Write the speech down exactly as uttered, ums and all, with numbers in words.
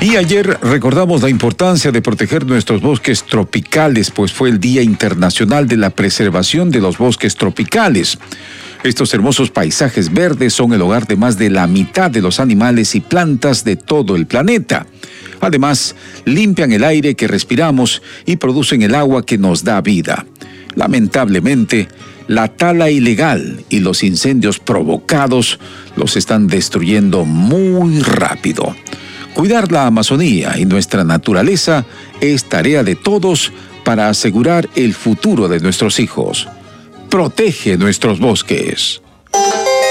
Y ayer recordamos la importancia de proteger nuestros bosques tropicales, pues fue el Día Internacional de la Preservación de los Bosques Tropicales. Estos hermosos paisajes verdes son el hogar de más de la mitad de los animales y plantas de todo el planeta. Además, limpian el aire que respiramos y producen el agua que nos da vida. Lamentablemente, la tala ilegal y los incendios provocados los están destruyendo muy rápido. Cuidar la Amazonía y nuestra naturaleza es tarea de todos para asegurar el futuro de nuestros hijos. Protege nuestros bosques.